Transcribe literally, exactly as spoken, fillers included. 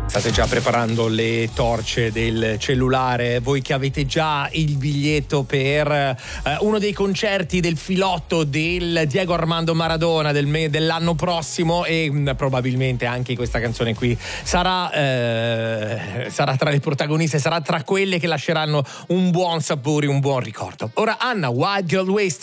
State già preparando le torce del cellulare, voi che avete già il biglietto per eh, uno dei concerti del filotto del Diego Armando Maradona del me- dell'anno prossimo, e mh, probabilmente anche questa canzone qui sarà, eh, sarà tra le protagoniste, sarà tra quelle che lasceranno un buon sapore, un buon ricordo. Ora Anna, Wild Girl Wasted.